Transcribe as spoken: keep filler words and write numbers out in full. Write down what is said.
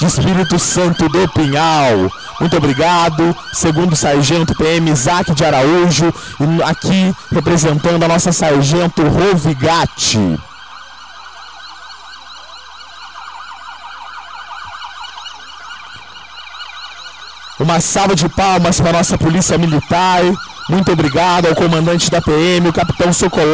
de Espírito Santo do Pinhal. Muito obrigado. Segundo Sargento P M Isaac de Araújo, e aqui representando a nossa Sargento Rovigatti. Uma salva de palmas para a nossa Polícia Militar. Muito obrigado ao comandante da P M, o Capitão Socolé.